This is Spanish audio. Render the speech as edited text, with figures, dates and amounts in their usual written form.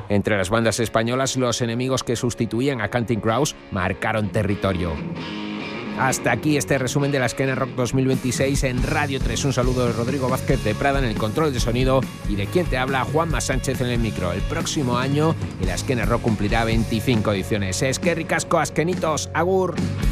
Entre las bandas españolas, los enemigos que sustituían a Counting Crows marcaron territorio. Hasta aquí este resumen de la Esquena Rock 2026 en Radio 3. Un saludo de Rodrigo Vázquez de Prada en el control de sonido y de quien te habla, Juanma Sánchez en el micro. El próximo año la Esquena Rock cumplirá 25 ediciones. Eskerrik asko, azkenitos, agur.